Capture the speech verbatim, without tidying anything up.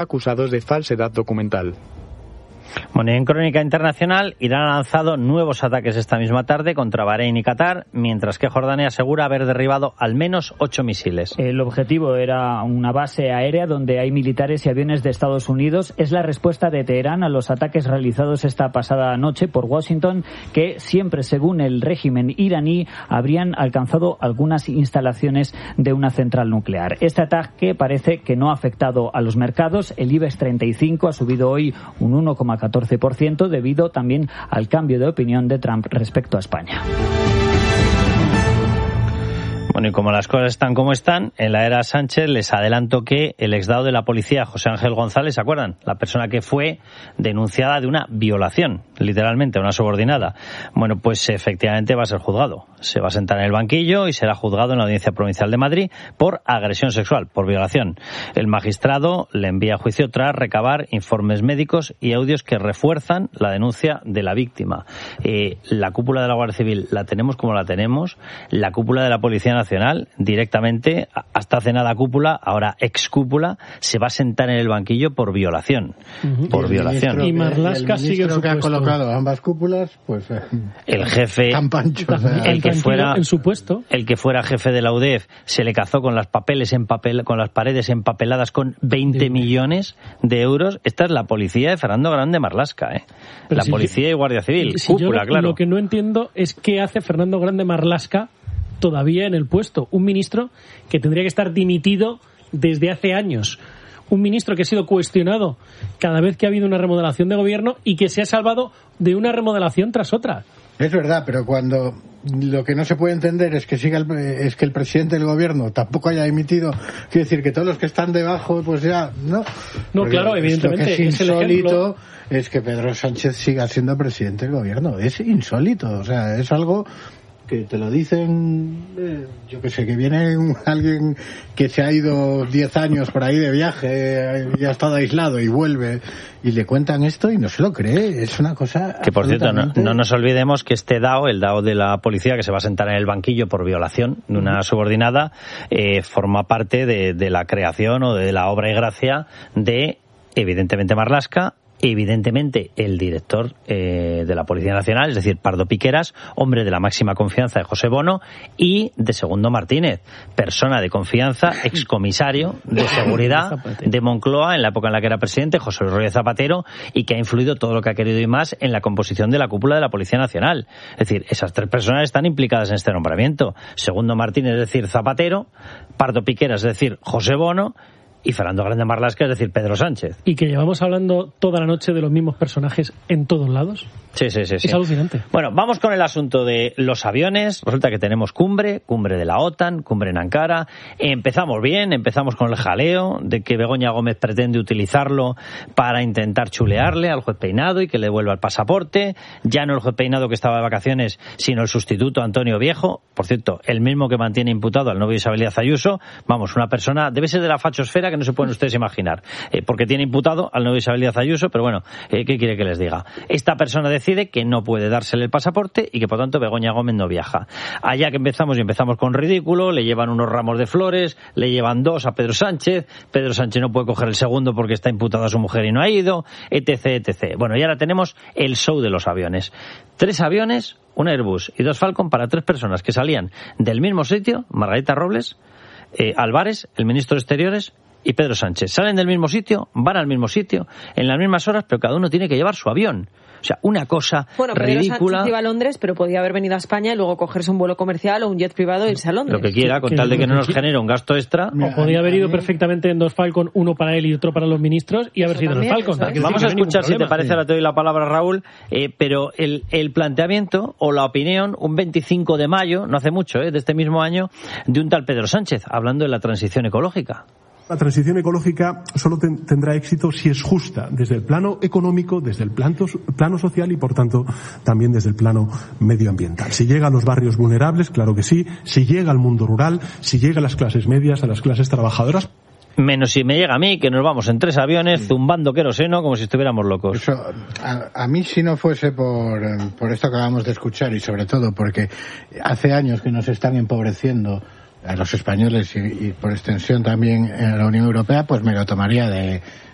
acusados de falsedad documental. Bueno, y en crónica internacional, Irán ha lanzado nuevos ataques esta misma tarde contra Bahrein y Qatar, mientras que Jordania asegura haber derribado al menos ocho misiles. El objetivo era una base aérea donde hay militares y aviones de Estados Unidos. Es la respuesta de Teherán a los ataques realizados esta pasada noche por Washington, que siempre, según el régimen iraní, habrían alcanzado algunas instalaciones de una central nuclear. Este ataque parece que no ha afectado a los mercados. El IBEX treinta y cinco ha subido hoy un uno coma catorce por ciento debido también al cambio de opinión de Trump respecto a España. Bueno, y como las cosas están como están, en la era Sánchez les adelanto que el exdao de la policía, José Ángel González, ¿se acuerdan? La persona que fue denunciada de una violación, literalmente, una subordinada. Bueno, pues efectivamente va a ser juzgado. Se va a sentar en el banquillo y será juzgado en la Audiencia Provincial de Madrid por agresión sexual, por violación. El magistrado le envía a juicio tras recabar informes médicos y audios que refuerzan la denuncia de la víctima. Eh, la cúpula de la Guardia Civil la tenemos como la tenemos. La cúpula de la Policía Nacional, directamente, hasta hace nada cúpula, ahora ex cúpula, se va a sentar en el banquillo por violación. Uh-huh. Por y violación. Ministro, y Marlaska sigue su que ha colocado ambas cúpulas, pues el jefe, tan pancho, o sea, el que fuera en su puesto, el que fuera jefe de la U D E F se le cazó con las papeles en papel, con las paredes empapeladas con veinte millones de euros. Esta es la policía de Fernando Grande Marlaska, ¿eh? Pero la si policía yo, y Guardia Civil, si cúpula, yo, claro. Lo que no entiendo es qué hace Fernando Grande Marlaska todavía en el puesto. Un ministro que tendría que estar dimitido desde hace años. Un ministro que ha sido cuestionado cada vez que ha habido una remodelación de gobierno y que se ha salvado de una remodelación tras otra. Es verdad, pero cuando lo que no se puede entender es que siga el, es que el presidente del gobierno tampoco haya emitido, quiere decir que todos los que están debajo, pues ya, ¿no? No, Porque claro, evidentemente. Lo que es, es insólito es que Pedro Sánchez siga siendo presidente del gobierno. Es insólito, o sea, es algo que te lo dicen, eh, yo que sé, que viene un, alguien que se ha ido diez años por ahí de viaje eh, y ha estado aislado y vuelve y le cuentan esto y no se lo cree. Es una cosa que, por cierto, no, absolutamente... no nos olvidemos que este DAO, el DAO de la policía que se va a sentar en el banquillo por violación de una subordinada, eh, forma parte de, de la creación o de la obra y gracia de, evidentemente, Marlaska, evidentemente el director eh, de la Policía Nacional, es decir, Pardo Piqueras, hombre de la máxima confianza de José Bono, y de Segundo Martínez, persona de confianza, excomisario de seguridad de Moncloa en la época en la que era presidente, José Luis Rodríguez Zapatero, y que ha influido todo lo que ha querido y más en la composición de la cúpula de la Policía Nacional. Es decir, esas tres personas están implicadas en este nombramiento. Segundo Martínez, es decir, Zapatero, Pardo Piqueras, es decir, José Bono, y Fernando Grande Marlaska, es decir, Pedro Sánchez. Y que llevamos hablando toda la noche de los mismos personajes en todos lados. Sí, sí, sí. Es sí. alucinante. Bueno, vamos con el asunto de los aviones. Resulta que tenemos cumbre, cumbre de la OTAN, cumbre en Ankara. Empezamos bien, empezamos con el jaleo de que Begoña Gómez pretende utilizarlo para intentar chulearle al juez Peinado y que le devuelva el pasaporte. Ya no el juez Peinado que estaba de vacaciones, sino el sustituto Antonio Viejo. Por cierto, el mismo que mantiene imputado al novio de Isabel Díaz Ayuso. Vamos, una persona, debe ser de la fachosfera que no se pueden ustedes imaginar, eh, porque tiene imputado al novio de Isabel Díaz Ayuso, pero bueno, eh, ¿qué quiere que les diga? Esta persona decide que no puede dársele el pasaporte y que por tanto Begoña Gómez no viaja. Allá que empezamos y empezamos con ridículo, le llevan unos ramos de flores, le llevan dos a Pedro Sánchez, Pedro Sánchez no puede coger el segundo porque está imputado a su mujer y no ha ido, etc, etcétera. Bueno, y ahora tenemos el show de los aviones. Tres aviones, un Airbus y dos Falcon para tres personas que salían del mismo sitio, Margarita Robles, eh, Álvarez, el ministro de Exteriores, y Pedro Sánchez. Salen del mismo sitio, van al mismo sitio, en las mismas horas, pero cada uno tiene que llevar su avión. O sea, una cosa bueno, Pedro ridícula. Sánchez iba a Londres, pero podía haber venido a España y luego cogerse un vuelo comercial o un jet privado e irse a Londres. Lo que quiera, con tal de que no nos genere un gasto extra. O podía haber ido perfectamente en dos Falcon, uno para él y otro para los ministros, y haber sido en el Falcon. Vamos a escuchar, si te parece, ahora te doy la palabra, Raúl, eh, pero el, el planteamiento o la opinión, un veinticinco de mayo, no hace mucho, eh, de este mismo año, de un tal Pedro Sánchez, hablando de la transición ecológica. La transición ecológica solo ten, tendrá éxito si es justa desde el plano económico, desde el plano, plano social y, por tanto, también desde el plano medioambiental. Si llega a los barrios vulnerables, claro que sí. Si llega al mundo rural, si llega a las clases medias, a las clases trabajadoras. Menos si me llega a mí, que nos vamos en tres aviones zumbando queroseno como si estuviéramos locos. Eso, a, a mí si no fuese por, por esto que acabamos de escuchar y sobre todo porque hace años que nos están empobreciendo a los españoles y, y por extensión también en la Unión Europea, pues me lo tomaría de,